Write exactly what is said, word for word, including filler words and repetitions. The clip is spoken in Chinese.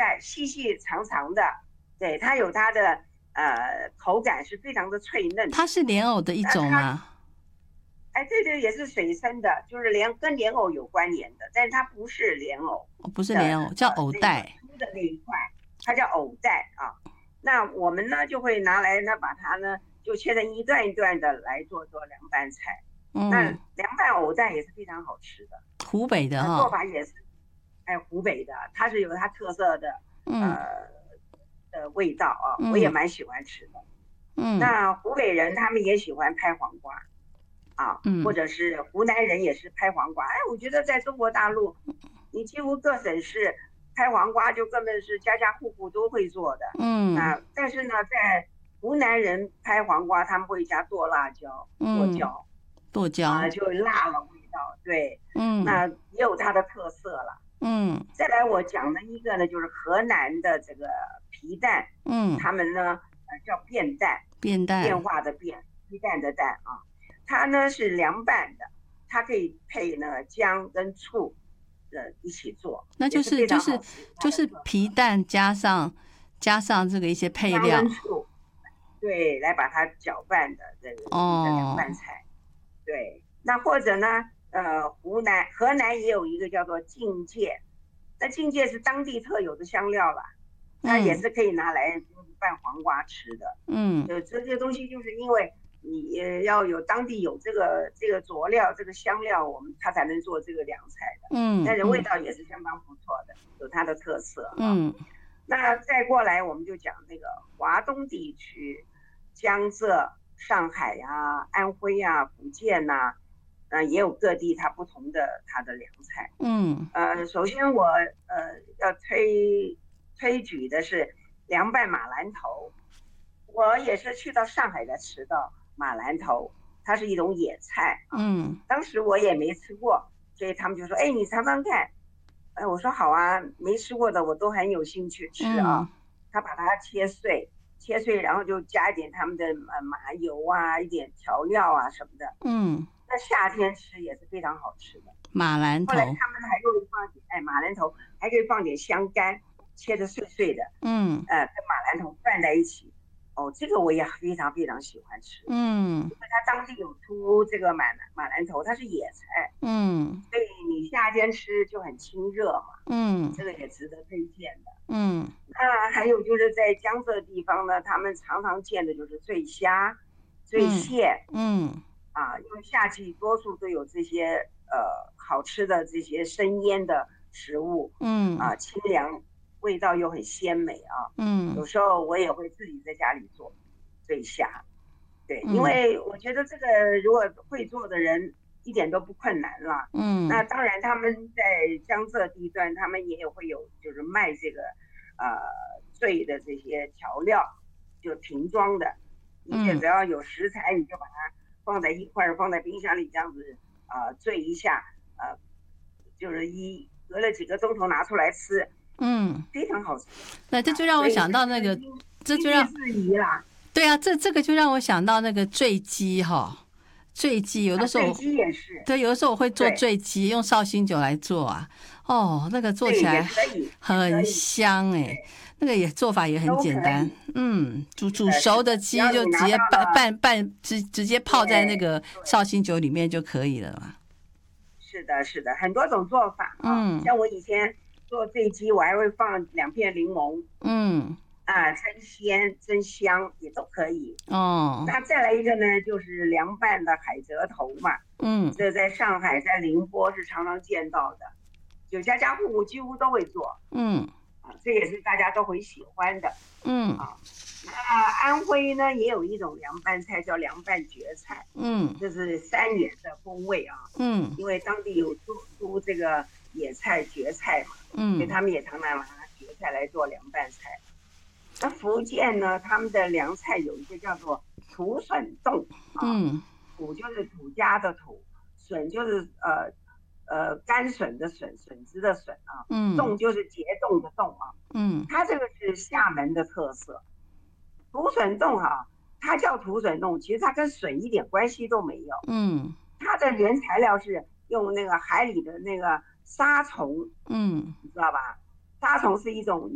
带，细细长长的，对，它有它的呃口感是非常的脆嫩。 它是莲藕的一种吗？ 哎，对对，也是水生的，就是莲跟莲藕有关联的，但是它不是莲藕哦，不是的莲藕，叫呃那个藕带。 粗的那一块，它叫藕带啊。那我们呢就会拿来呢把它呢就切成一段一段的来做做凉拌菜。那嗯， 凉拌藕带也是非常好吃的， 湖北的呃，做哈。 法也是，哎，湖北的，它是有它特色的嗯呃的味道啊，我也嗯蛮喜欢吃的。 嗯那湖北人他们也喜欢拍黄瓜啊，或嗯者是湖南人也是拍黄瓜。哎，我觉得在中国大陆，你几乎各省市拍黄瓜就根本是家家户户都会做的。 嗯那但是呢，在湖南人拍黄瓜，他们会加剁辣椒、剁嗯， 椒啊， 剁椒。 就辣了味道。对， 嗯那也有它的特色了。 嗯再来我讲的一个呢，就是河南的这个皮蛋， 嗯， 他们呢呃叫变蛋， 变蛋。 变化的变，鸡蛋的蛋啊，它呢是凉拌的，它可以配呢姜跟醋呃一起做， 那就也是非是就是常好吃。它就是的特皮蛋加上加上这个一些配姜料。 跟醋，对，来把它搅拌的这个一个凉哦。 拌菜。对，那或者呢，呃，湖南、河南也有一个叫做荆芥，那荆芥是当地特有的香料啦，它也嗯是可以拿来拌黄瓜吃的。 嗯呃，这些东西就是因为你要有当地有这个这个佐料、这个香料，我们它才能做这个凉菜的。但是味嗯嗯道也是相当不错的，有它的特色啊。 嗯那再过来，我们就讲那个华东地区，江浙、上海呀、啊、安徽呀、啊、福建呐、啊，呃，也有各地它不同的它的凉菜。 嗯呃，首先我呃要推推举的是凉拌马兰头。我也是去到上海才吃到马兰头，它是一种野菜啊。 嗯当时我也没吃过，所以他们就说：“哎，你尝尝看。”哎，我说好啊，没吃过的我都很有兴趣吃啊。 嗯他把它切碎，切碎，然后就加一点他们的呃麻油啊，一点调料啊什么的。 嗯， 那夏天吃也是非常好吃的。 马兰后来头。 他们还会放点，哎，马兰头还可以放点香干，切的碎碎的， 嗯呃，跟马兰头拌在一起。哦，这个我也非常非常喜欢吃， 嗯因为它当地有出这个马马兰头，它是野菜， 嗯所以你夏天吃就很清热嘛， 嗯这个也值得推荐的。 嗯那还有就是在江浙地方呢，他们常常见的就是醉虾、醉嗯蟹嗯啊，因为夏季多数都有这些呃好吃的这些生腌的食物嗯啊，清凉，味道又很鲜美啊。有嗯时候我也会自己在家里做醉虾，对，因嗯为我觉得这个如果会做的人一点都不困难啦。那嗯当然他们在江浙地段，他们也有会有就是卖这个呃醉的这些调料，就瓶装的，你就只要有食材，你就把它放在一块儿，放在冰箱里这样子啊、呃、醉一下，呃，就是一隔了几个钟头拿出来吃， 嗯， 非常好吃。 那这就让我想到那个，这就让适宜啦。 对啊，这这个就让我想到那个醉鸡哈，醉鸡有的时候、 啊、醉鸡也是， 对，有的时候我会做醉鸡，用绍兴酒来做啊，哦，那个做起来很香哎、欸，那个也做法也很简单，嗯，煮煮熟的鸡就直接拌拌拌直直接泡在那个绍兴酒里面就可以了嘛。 是的，是的，很多种做法啊，嗯、像我以前做醉鸡，我还会放两片柠檬，嗯。啊，增鲜增香也都可以哦。那再来一个呢，就是凉拌的海蜇头嘛，嗯，这在上海在宁波是常常见到的，就家家户户几乎都会做，嗯，啊，这也是大家都会喜欢的，嗯啊。那安徽呢也有一种凉拌菜叫凉拌蕨菜，嗯，这是三野的风味啊，嗯，因为当地有出出这个野菜蕨菜嘛，嗯，所以他们也常常拿蕨菜来做凉拌菜。那福建呢，他们的凉菜有一个叫做土笋冻啊，嗯，土就是土家的土，笋就是呃呃甘笋的笋，笋子的笋啊，嗯，冻就是结冻的冻啊，嗯，它这个是厦门的特色。土笋冻啊，它叫土笋冻，其实它跟笋一点关系都没有，嗯，它的原材料是用那个海里的那个沙虫，嗯，你知道吧？沙虫是一种